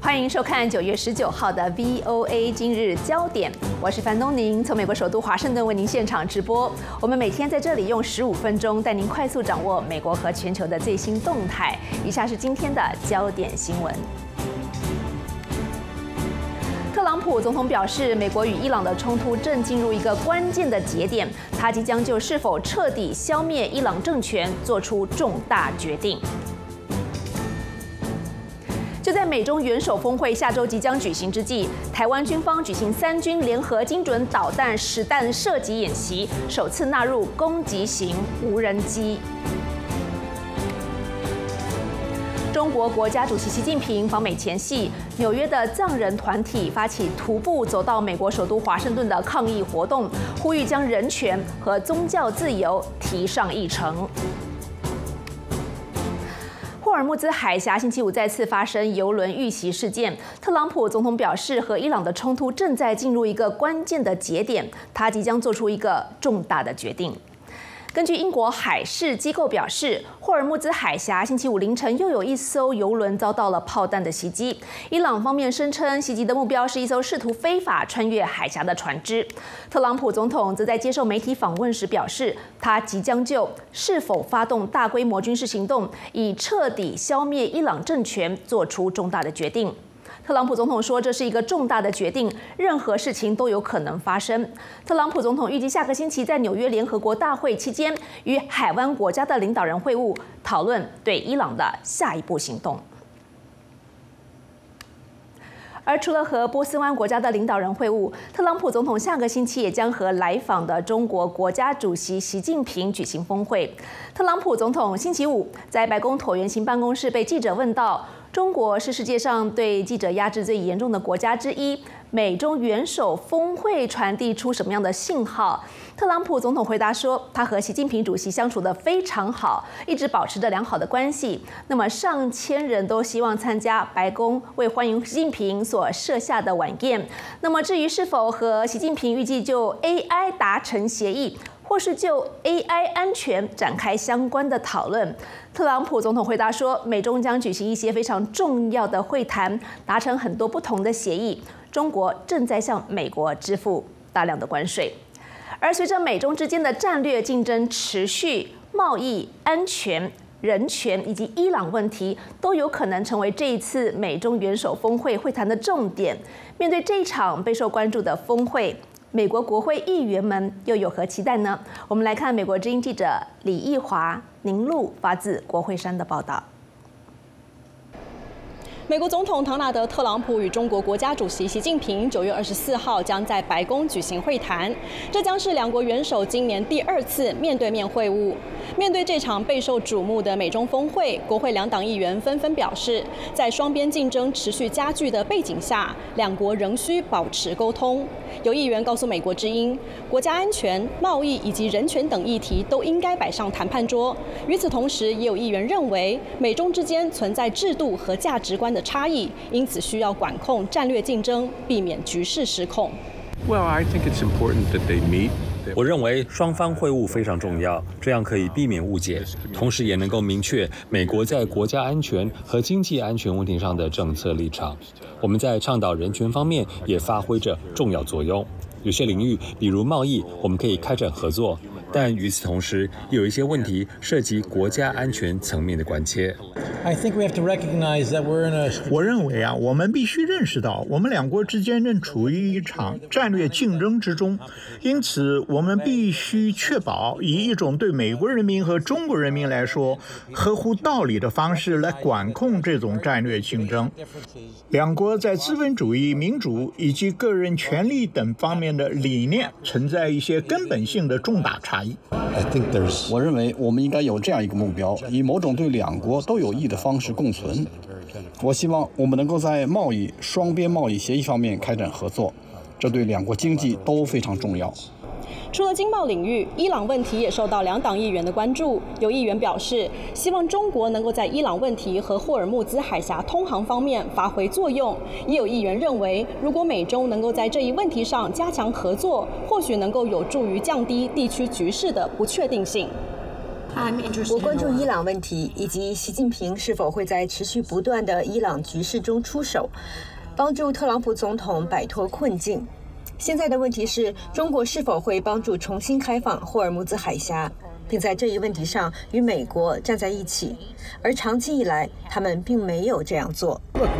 欢迎收看9月19号的 VOA 今日焦点，我是樊东宁，从美国首都华盛顿为您现场直播。我们每天在这里用15分钟带您快速掌握美国和全球的最新动态。以下是今天的焦点新闻。特朗普总统表示，美国与伊朗的冲突正进入一个关键的节点，他即将就是否彻底消灭伊朗政权做出重大决定。就在美中元首峰会下周即将举行之际，台湾军方举行3军联合精准导弹实弹射击演习，首次纳入攻击型无人机。中国国家主席习近平访美前夕，纽约的藏人团体发起徒步走到美国首都华盛顿的抗议活动，呼吁将人权和宗教自由提上议程。霍尔木兹海峡星期五再次发生油轮遇袭事件，特朗普总统表示，和伊朗的冲突正在进入一个关键的节点，他即将做出一个重大的决定。根据英国海事机构表示，霍尔木兹海峡星期五凌晨又有一艘油轮遭到了炮弹的袭击。伊朗方面声称，袭击的目标是一艘试图非法穿越海峡的船只。特朗普总统则在接受媒体访问时表示，他即将就是否发动大规模军事行动，以彻底消灭伊朗政权做出重大的决定。特朗普总统说，这是一个重大的决定，任何事情都有可能发生。特朗普总统预计下个星期在纽约联合国大会期间，与海湾国家的领导人会晤，讨论对伊朗的下一步行动。而除了和波斯湾国家的领导人会晤，特朗普总统下个星期也将和来访的中国国家主席习近平举行峰会。特朗普总统星期五在白宫椭圆形办公室被记者问到，中国是世界上对记者压制最严重的国家之一，美中元首峰会传递出什么样的信号？特朗普总统回答说，他和习近平主席相处得非常好，一直保持着良好的关系。那么上千人都希望参加白宫为欢迎习近平所设下的晚宴。那么至于是否和习近平预计就 AI 达成协议，或是就 AI 安全展开相关的讨论，特朗普总统回答说，美中将举行一些非常重要的会谈，达成很多不同的协议。中国正在向美国支付大量的关税。而随着美中之间的战略竞争持续，贸易、安全、人权以及伊朗问题都有可能成为这一次美中元首峰会会谈的重点。面对这一场备受关注的峰会，美国国会议员们又有何期待呢？我们来看美国之音记者李义华、宁路发自国会山的报道。 美国总统唐纳德·特朗普与中国国家主席习近平9月24号将在白宫举行会谈，这将是两国元首今年第2次面对面会晤。面对这场备受瞩目的美中峰会，国会两党议员纷纷表示，在双边竞争持续加剧的背景下，两国仍需保持沟通。有议员告诉美国之音，国家安全、贸易以及人权等议题都应该摆上谈判桌。与此同时，也有议员认为，美中之间存在制度和价值观的差异，因此需要管控战略竞争，避免局势失控。 我认为双方会晤非常重要，这样可以避免误解，同时也能够明确美国在国家安全和经济安全问题上的政策立场。我们在倡导人权方面也发挥着重要作用。有些领域，比如贸易，我们可以开展合作，但与此同时，有一些问题涉及国家安全层面的关切。 我认为我们必须认识到，我们两国之间正处于一场战略竞争之中，因此我们必须确保以一种对美国人民和中国人民来说合乎道理的方式来管控这种战略竞争。两国在资本主义、民主以及个人权利等方面的理念存在一些根本性的重大差异。 我认为我们应该有这样一个目标，以某种对两国都有益的方式共存。我希望我们能够在贸易、双边贸易协议方面开展合作，这对两国经济都非常重要。 除了经贸领域，伊朗问题也受到两党议员的关注。有议员表示，希望中国能够在伊朗问题和霍尔木兹海峡通航方面发挥作用。也有议员认为，如果美中能够在这一问题上加强合作，或许能够有助于降低地区局势的不确定性。 我关注伊朗问题，以及习近平是否会在持续不断的伊朗局势中出手，帮助特朗普总统摆脱困境。现在的问题是，中国是否会帮助重新开放霍尔木兹海峡，并在这一问题上与美国站在一起，而长期以来，他们并没有这样做。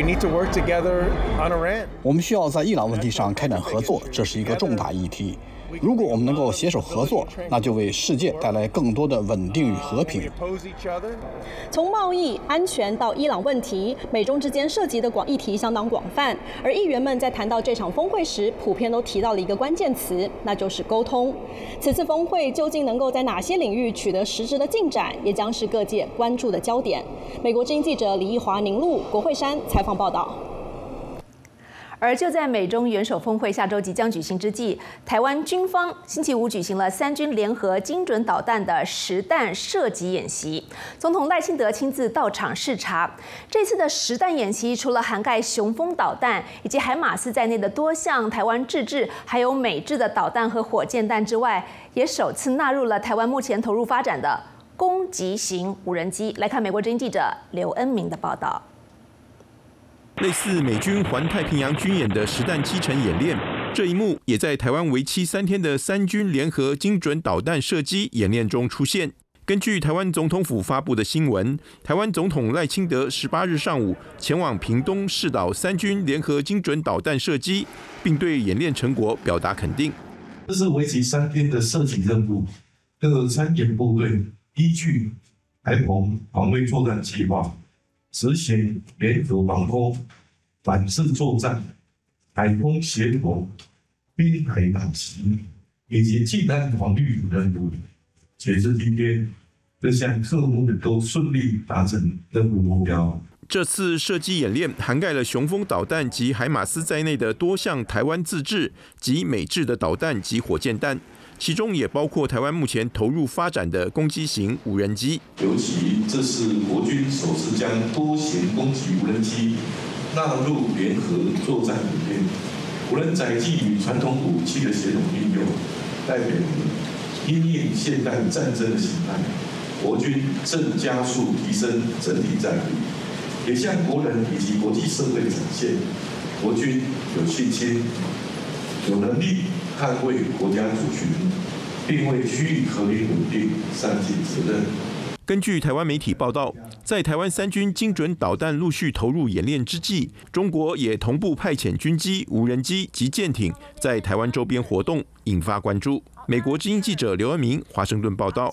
我们需要在伊朗问题上开展合作，这是一个重大议题。如果我们能够携手合作，那就为世界带来更多的稳定与和平。 从贸易、安全到伊朗问题，美中之间涉及的议题相当广泛。而议员们在谈到这场峰会时，普遍都提到了一个关键词，那就是沟通。此次峰会究竟能够在哪些领域取得实质的进展，也将是各界关注的焦点。美国之音记者李义华、宁路、国会山采访报道。 而就在美中元首峰会下周即将举行之际，台湾军方星期五举行了3军联合精准导弹的实弹射击演习，总统赖清德亲自到场视察。这次的实弹演习除了涵盖雄风导弹以及海马斯在内的多项台湾自制还有美制的导弹和火箭弹之外，也首次纳入了台湾目前投入发展的攻击型无人机。来看美国之音记者刘恩明的报道。 类似美军环太平洋军演的实弹机程演练，这一幕也在台湾为期3天的3军联合精准导弹射击演练中出现。根据台湾总统府发布的新闻，台湾总统赖清德18日上午前往屏东视导3军联合精准导弹射击，并对演练成果表达肯定。 这是为期3天的射击任务，各参演部队依据台澎防卫作战计划，执行联合防空、反制作战、海空协同、滨海打击以及近岸防御任务。截至今天，这项任务都顺利达成任务目标。 这次射击演练涵盖了雄风导弹及海马斯在内的多项台湾自制及美制的导弹及火箭弹，其中也包括台湾目前投入发展的攻击型无人机。 尤其这是国军首次将多型攻击无人机纳入联合作战里面，无人载具与传统武器的协同运用，代表因应现代战争的形态，国军正加速提升整体战力，也向国人以及国际社会展现，国军有信心、有能力捍卫国家主权，并为区域和平稳定善尽责任。 根据台湾媒体报道，在台湾3军精准导弹陆续投入演练之际，中国也同步派遣军机、无人机及舰艇在台湾周边活动，引发关注。美国之音记者刘恩明华盛顿报道。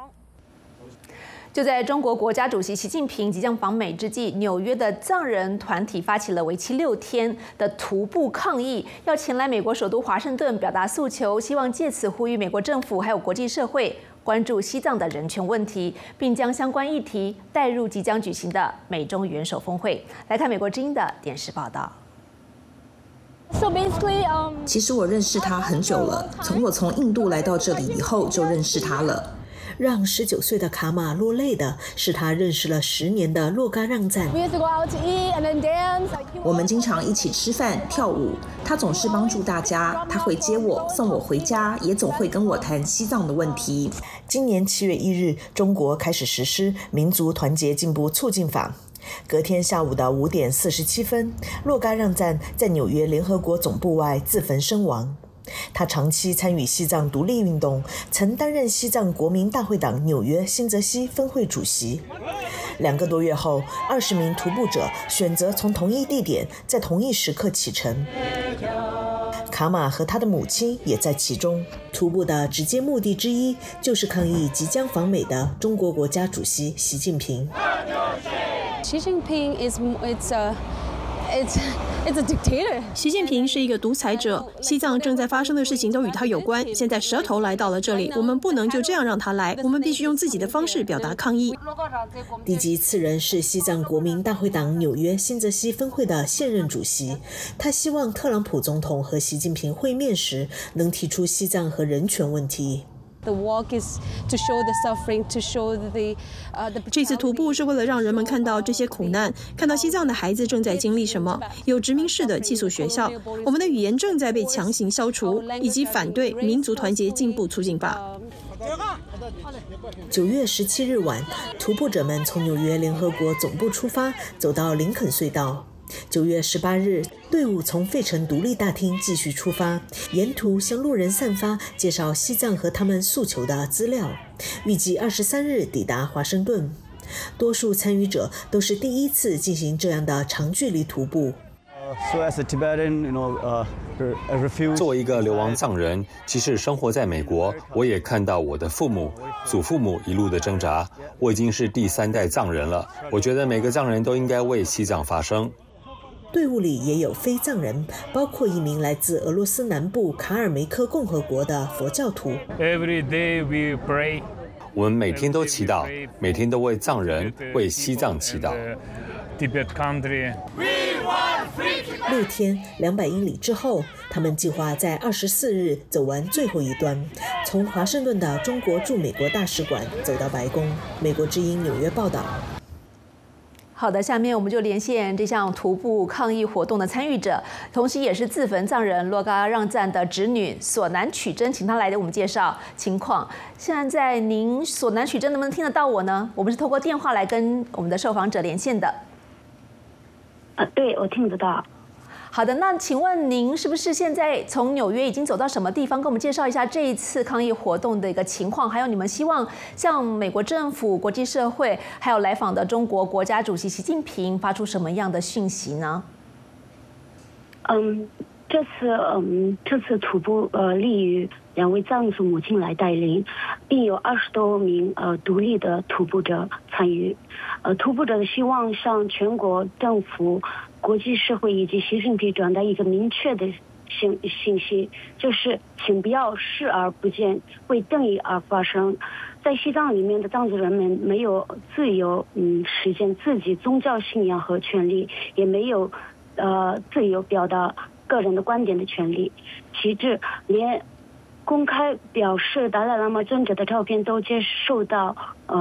就在中国国家主席习近平即将访美之际，纽约的藏人团体发起了为期6天的徒步抗议，要前来美国首都华盛顿表达诉求，希望借此呼吁美国政府还有国际社会关注西藏的人权问题，并将相关议题带入即将举行的美中元首峰会。来看美国之音的电视报道。 其实我认识他很久了，从我从印度来到这里以后就认识他了。让19岁的卡玛落泪的是他认识了10年的洛嘎让赞。我们经常一起吃饭跳舞，他总是帮助大家，他会接我送我回家，也总会跟我谈西藏的问题。今年7月1日，中国开始实施民族团结进步促进法。隔天下午的5点47分，洛嘎让赞在纽约联合国总部外自焚身亡。他长期参与西藏独立运动，曾担任西藏国民大会党纽约新泽西分会主席。2个多月后，20名徒步者选择从同一地点，在同一时刻启程。卡玛和他的母亲也在其中。徒步的直接目的之一，就是抗议即将访美的中国国家主席习近平。 习近平It's a dictator. 习近平是一个独裁者，西藏正在发生的事情都与他有关。现在蛇头来到了这里，我们不能就这样让他来，我们必须用自己的方式表达抗议。 地级次人是西藏国民大会党纽约新泽西分会的现任主席，他希望特朗普总统和习近平会面时能提出西藏和人权问题。 The walk is to show the suffering, to show the 这次徒步是为了让人们看到这些苦难，看到西藏的孩子正在经历什么。有殖民式的寄宿学校，我们的语言正在被强行消除，以及反对民族团结进步促进法。 9月17日晚，徒步者们从纽约联合国总部出发，走到林肯隧道。9月18日，队伍从费城独立大厅继续出发，沿途向路人散发介绍西藏和他们诉求的资料。预计23日抵达华盛顿。多数参与者都是第一次进行这样的长距离徒步。 作为一个流亡藏人，即使生活在美国，我也看到我的父母、祖父母一路的挣扎。我已经是第3代藏人了，我觉得每个藏人都应该为西藏发声。 队伍里也有非藏人，包括一名来自俄罗斯南部卡尔梅克共和国的佛教徒。 Every day we pray. 我们每天都祈祷，每天都为藏人、为西藏祈祷。 Tibet country. 6天200英里之后，他们计划在24日走完最后一端，从华盛顿的中国驻美国大使馆走到白宫。美国之音纽约报道。 好的，下面我们就连线这项徒步抗议活动的参与者，同时也是自焚藏人洛嘎让赞的侄女索南曲珍，请她来给我们介绍情况。现在您索南曲珍能不能听得到我呢？我们是透过电话来跟我们的受访者连线的。 对，我听得到。 好的，那请问您是不是现在从纽约已经走到什么地方？跟我们介绍一下这一次抗议活动的一个情况，还有你们希望向美国政府、国际社会，还有来访的中国国家主席习近平发出什么样的讯息呢？ 这次徒步立于2位藏族母亲来带领，并有20多名独立的徒步者参与。徒步者希望向全国政府、国际社会以及习近平转达一个明确的信息，就是请不要视而不见，为正义而发声。在西藏里面的藏族人们没有自由实现自己宗教信仰和权利，也没有自由表达个人的观点的权利，其至连公开表示达赖喇嘛尊者的照片都接受到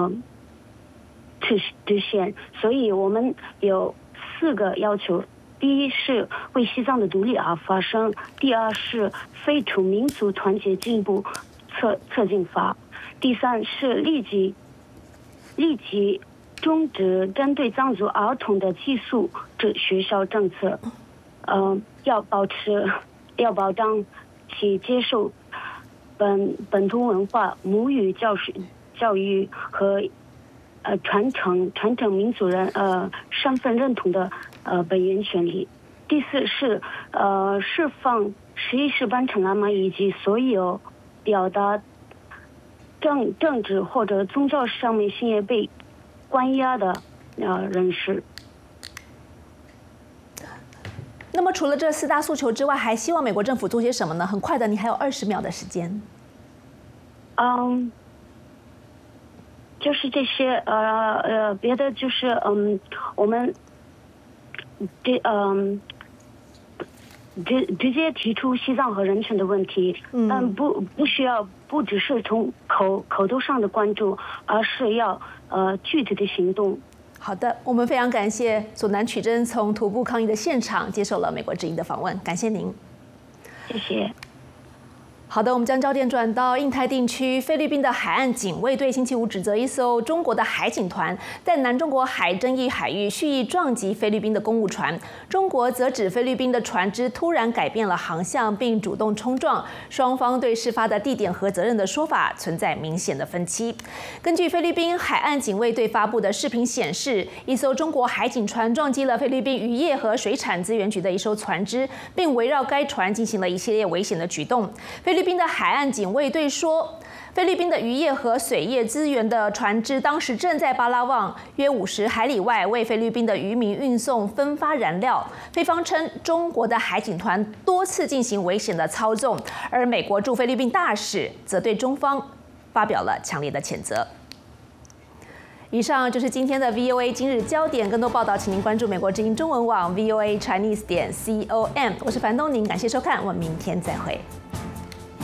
制限。所以我们有4个要求：第一是为西藏的独立而发声；第二是废除民族团结进步策进法；第三是立即终止针对藏族儿童的寄宿学校政策。要保障其接受本土文化、母语教育和传承民族人身份认同的本源权利。第4是释放11世班禅喇嘛以及所有表达政治或者宗教上面信仰被关押的人士。 那么除了这4大诉求之外，还希望美国政府做些什么呢？很快的，你还有20秒的时间。 就是这些别的就是我们直接提出西藏和人权的问题，但不需要不只是从口头上的关注，而是要具体的行动。 好的，我们非常感谢索南曲珍从徒步抗议的现场接受了美国之音的访问，感谢您。 谢谢。 好的，我们将焦点转到印太地区，菲律宾的海岸警卫队星期五指责一艘中国的海警团在南中国海争议海域蓄意撞击菲律宾的公务船，中国则指菲律宾的船只突然改变了航向并主动冲撞，双方对事发的地点和责任的说法存在明显的分歧。根据菲律宾海岸警卫队发布的视频显示，一艘中国海警船撞击了菲律宾渔业和水产资源局的一艘船只，并围绕该船进行了一系列危险的举动。菲律宾的海岸警卫队说，菲律宾的渔业和水业资源的船只当时正在巴拉望约50海里外为菲律宾的渔民运送分发燃料。菲方称，中国的海警团多次进行危险的操纵，而美国驻菲律宾大使则对中方发表了强烈的谴责。以上就是今天的 VOA 今日焦点，更多报道请您关注美国之音中文网 VOA Chinese.com。我是樊东宁，感谢收看，我们明天再会。